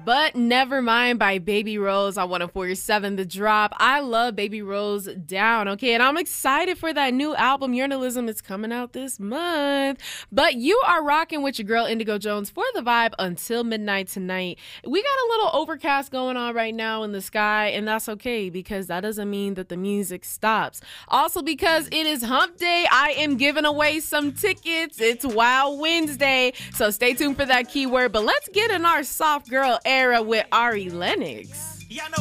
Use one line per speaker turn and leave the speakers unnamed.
But Never Mind by Baby Rose on 104.7 The Drop. I love Baby Rose Down, okay? And I'm excited for that new album, Journalism. It's coming out this month. But you are rocking with your girl, Indigo Jones, for the vibe until midnight tonight. We got a little overcast going on right now in the sky, and that's okay because that doesn't mean that the music stops. Also, because it is hump day, I am giving away some tickets. It's Wild Wednesday, so stay tuned for that keyword. But let's get in our soft girl era with Ari Lennox.